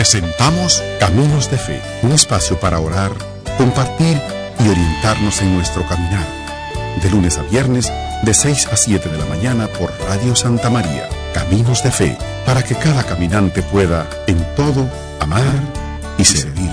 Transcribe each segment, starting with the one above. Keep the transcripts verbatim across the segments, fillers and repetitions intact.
Presentamos Caminos de Fe, un espacio para orar, compartir y orientarnos en nuestro caminar. De lunes a viernes, de seis a siete de la mañana por Radio Santa María. Caminos de Fe, para que cada caminante pueda, en todo, amar y servir.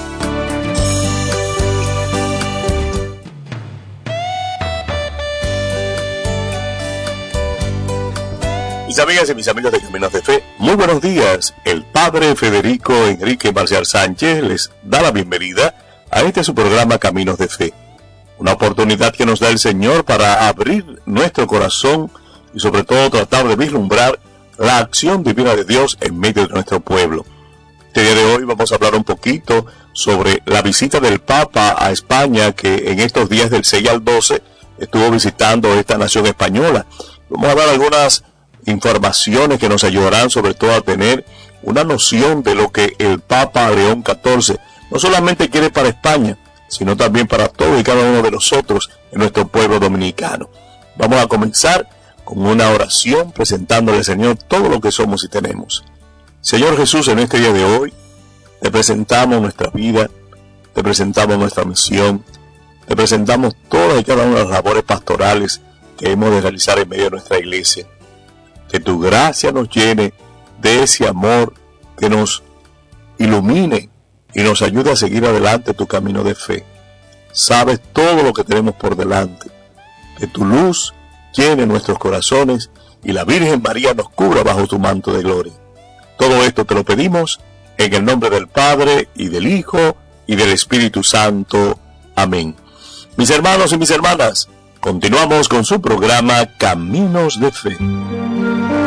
Mis amigas y mis amigos de Caminos de Fe, muy buenos días. El Padre Federico Enrique Marcial Sánchez les da la bienvenida a este su programa Caminos de Fe. Una oportunidad que nos da el Señor para abrir nuestro corazón y sobre todo tratar de vislumbrar la acción divina de Dios en medio de nuestro pueblo. Este día de hoy vamos a hablar un poquito sobre la visita del Papa a España, que en estos días del seis al doce estuvo visitando esta nación española. Vamos a dar algunas informaciones que nos ayudarán sobre todo a tener una noción de lo que el Papa León catorce no solamente quiere para España, sino también para todos y cada uno de nosotros en nuestro pueblo dominicano. Vamos a comenzar con una oración presentándole al Señor todo lo que somos y tenemos. Señor Jesús, en este día de hoy te presentamos nuestra vida, te presentamos nuestra misión, te presentamos todas y cada una de las labores pastorales que hemos de realizar en medio de nuestra iglesia. Que tu gracia nos llene de ese amor que nos ilumine y nos ayude a seguir adelante tu camino de fe. Sabes todo lo que tenemos por delante. Que tu luz llene nuestros corazones y la Virgen María nos cubra bajo tu manto de gloria. Todo esto te lo pedimos en el nombre del Padre y del Hijo y del Espíritu Santo. Amén. Mis hermanos y mis hermanas, continuamos con su programa Caminos de Fe.